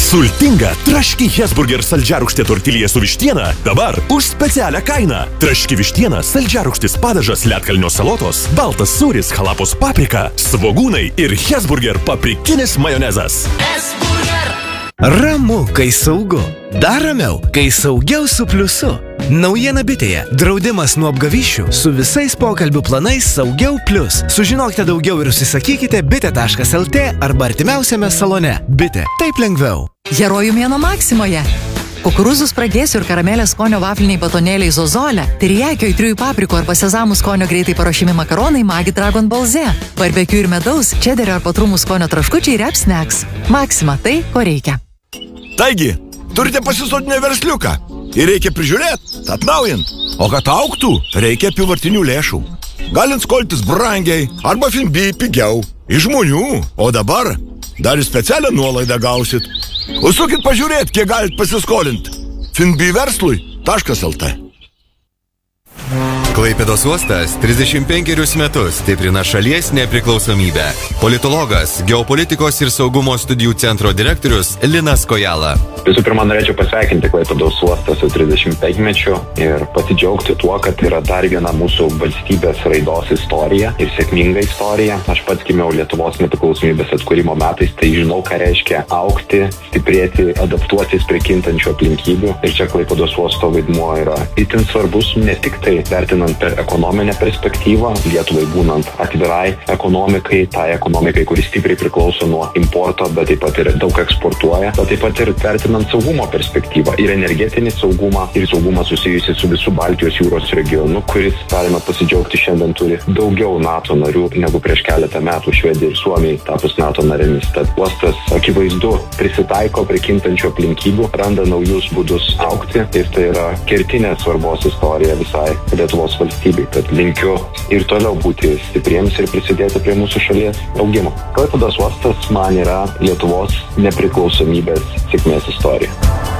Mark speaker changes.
Speaker 1: Sultinga traški Hesburger saldžiarūgštė tortilija su vištiena dabar už specialią kainą. Traški vištiena, saldžiarūgštis padažas, ledkalnio salotos, baltas sūris, halapos paprika, svogūnai ir Hesburger paprikinis majonezas.
Speaker 2: Ramu, kai saugu. Dar ramiau, kai saugiau su pliusu. Naujiena bitėje. Draudimas nuo apgavyščių su visais pokalbių planais Saugiau Plius. Sužinokite daugiau ir užsisakykite bitė.lt arba artimiausiame salone. Bitė. Taip lengviau.
Speaker 3: Herojų mėnuo Maksimoje. Kukurūzų spragėsių ir karamelės skonio vafliniai batonėliai Zozolė, terijakio aitriųjų paprikų arba sezamų skonio greitai paruošiami makaronai Magi Dragon Balze, barbekiu ir medaus, čederio ar patrumų skonio traškučiai Rep Snacks. Maksima tai, ko reikia.
Speaker 4: Taigi, turite pasisotinę versliuką ir reikia prižiūrėti, atnaujint. O kad augtų, reikia apyvartinių lėšų. Galint skoltis brangiai arba Finbi pigiau. Iš žmonių. O dabar dar ir specialią nuolaidą gausit. Užsukit pažiūrėti, kiek galit pasiskolinti. finbiverslui.lt.
Speaker 5: Klaipėdos uostas 35 metus stiprina šalies nepriklausomybę. Politologas, geopolitikos ir saugumo studijų centro direktorius Linas Kojala.
Speaker 6: Visų pirma, norėčiau pasveikinti Klaipėdos uostą su 35-mečiu ir pasidžiaugti tuo, kad yra dar viena mūsų valstybės raidos istorija ir sėkminga istorija. Aš pats gimiau Lietuvos nepriklausomybės atkūrimo metais, tai žinau, ką reiškia augti, stiprėti, adaptuotis prie kintančių aplinkybių. Ir čia Klaipėdos uosto vaidmuo yra itin svarbus, ne tik tai vertinant per ekonominę perspektyvą, Lietuvai būnant atvirai ekonomikai, tai ekonomikai, kuris stipriai priklauso nuo importo, bet taip pat ir daug eksportuoja, bet taip pat ir vertinant saugumo perspektyvą ir energetinį saugumą ir saugumą susijusi su visų Baltijos jūros regionu, kuris, galime pasidžiaugti, šiandien turi daugiau NATO narių negu prieš keletą metų Švedija ir Suomija tapus NATO narėmis. Tad uostas akivaizdu prisitaiko prie kintančių aplinkybių, randa naujus būdus augti ir tai yra kertinės svarbos istorija visai Lietuvos valstybei. Tad linkiu ir toliau būti stipriems ir prisidėti prie mūsų šalies augimo. Klaipėdos uostas man yra Lietuvos nepriklausomybės sėkmės istorija.